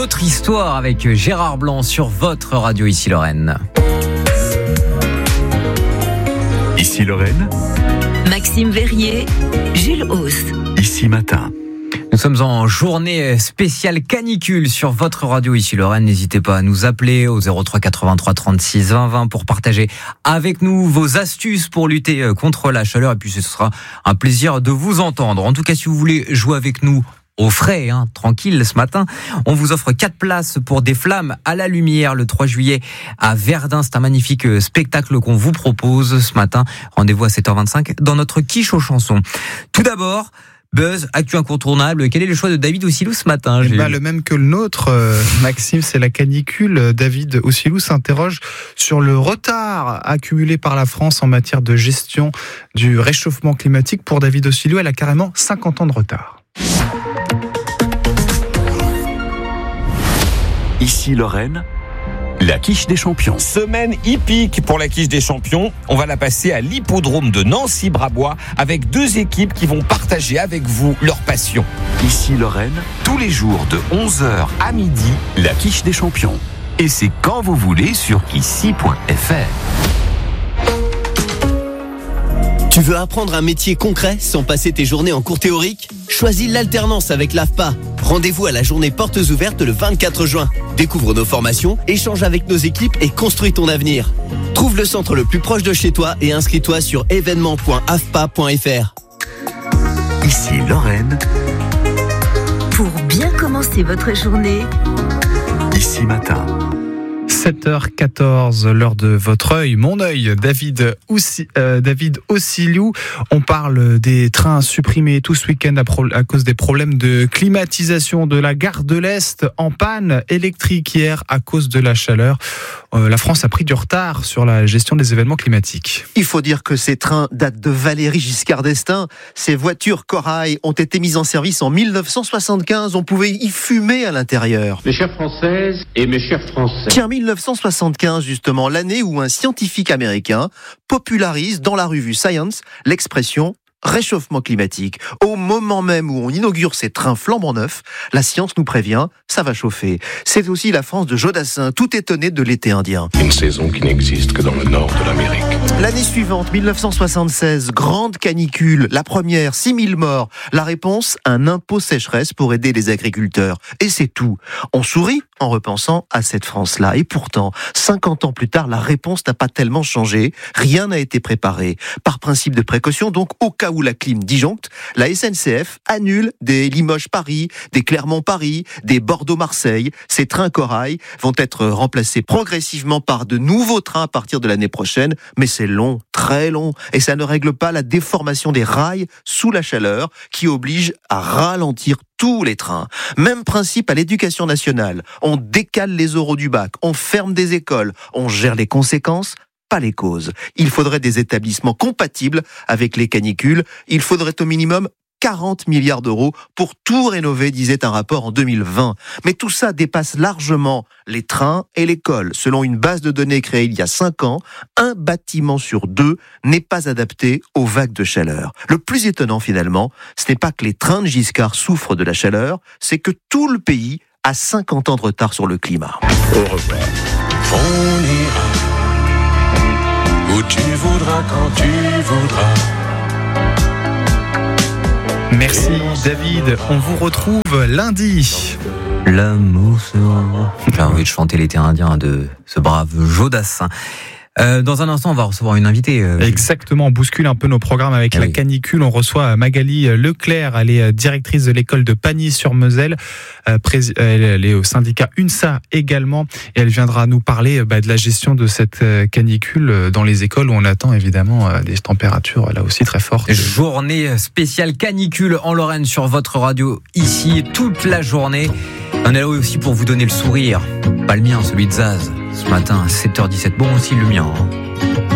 Notre histoire avec Gérard Blanc sur votre radio ici Lorraine. Ici Lorraine, Maxime Verrier, Jules Hauss. Ici Matin. Nous sommes en journée spéciale canicule sur votre radio ici Lorraine. N'hésitez pas à nous appeler au 03 83 36 20 20 pour partager avec nous vos astuces pour lutter contre la chaleur. Et puis ce sera un plaisir de vous entendre. En tout cas, si vous voulez jouer avec nous au frais, tranquille ce matin, on vous offre 4 places pour des flammes à la lumière le 3 juillet à Verdun. C'est un magnifique spectacle qu'on vous propose ce matin. Rendez-vous à 7h25 dans notre quiche aux chansons. Tout d'abord, Buzz, actu incontournable. Quel est le choix de David Ossilou ce matin? Le même que le nôtre, Maxime, c'est la canicule. David Ossilou s'interroge sur le retard accumulé par la France en matière de gestion du réchauffement climatique. Pour David Ossilou, elle a carrément 50 ans de retard. Ici Lorraine, la quiche des champions. Semaine hippique pour la quiche des champions. On va la passer à l'hippodrome de Nancy-Brabois avec 2 équipes qui vont partager avec vous leur passion. Ici Lorraine, tous les jours de 11h à midi, la quiche des champions. Et c'est quand vous voulez sur ici.fr. Tu veux apprendre un métier concret sans passer tes journées en cours théorique ? Choisis l'alternance avec l'AFPA. Rendez-vous à la journée portes ouvertes le 24 juin. Découvre nos formations, échange avec nos équipes et construis ton avenir. Trouve le centre le plus proche de chez toi et inscris-toi sur événement.afpa.fr. Ici Lorraine, Pour bien commencer votre journée, Ici Matin. 7h14, l'heure de votre œil, mon œil, David Ossilou. On parle des trains supprimés tout ce week-end à cause des problèmes de climatisation de la gare de l'Est en panne électrique hier à cause de la chaleur. La France a pris du retard sur la gestion des événements climatiques. Il faut dire que ces trains datent de Valéry Giscard d'Estaing. Ces voitures Corail ont été mises en service en 1975. On pouvait y fumer à l'intérieur. Mes chères Françaises et mes chers Français. Tiens, 1975 justement, l'année où un scientifique américain popularise dans la revue Science l'expression réchauffement climatique. Au moment même où on inaugure ces trains flambant neufs, la science nous prévient, ça va chauffer. C'est aussi la France de Jodassin, tout étonné de l'été indien. Une saison qui n'existe que dans le nord de l'Amérique. L'année suivante, 1976, grande canicule, la première, 6000 morts. La réponse, un impôt sécheresse pour aider les agriculteurs. Et c'est tout. On sourit en repensant à cette France-là. Et pourtant, 50 ans plus tard, la réponse n'a pas tellement changé. Rien n'a été préparé. Par principe de précaution, donc, au cas où la clim disjoncte, la SNCF annule des Limoges-Paris, des Clermont-Paris, des Bordeaux-Marseille. Ces trains Corail vont être remplacés progressivement par de nouveaux trains à partir de l'année prochaine. Mais c'est long, très long, et ça ne règle pas la déformation des rails sous la chaleur qui oblige à ralentir tous les trains. Même principe à l'éducation nationale. On décale les oraux du bac, on ferme des écoles, on gère les conséquences, pas les causes. Il faudrait des établissements compatibles avec les canicules. Il faudrait au minimum 40 milliards d'euros pour tout rénover, disait un rapport en 2020. Mais tout ça dépasse largement les trains et l'école. Selon une base de données créée il y a 5 ans, un bâtiment sur 2 n'est pas adapté aux vagues de chaleur. Le plus étonnant finalement, ce n'est pas que les trains de Giscard souffrent de la chaleur, c'est que tout le pays a 50 ans de retard sur le climat. Au revoir. On ira où tu voudras, quand tu voudras. Merci David, on vous retrouve lundi. L'amour sera... J'ai envie de chanter l'été indien de ce brave Jodassin. Dans un instant, on va recevoir une invitée. Exactement, on bouscule un peu nos programmes avec la canicule. On reçoit Magali Leclerc, elle est directrice de l'école de Pagny-sur-Moselle. Elle est au syndicat UNSA également. Et elle viendra nous parler de la gestion de cette canicule dans les écoles où on attend évidemment des températures là aussi très fortes. Journée spéciale canicule en Lorraine sur votre radio ici toute la journée. On est là aussi pour vous donner le sourire. Pas le mien, celui de Zaz. Ce matin, 7h17. Bon, aussi le mien.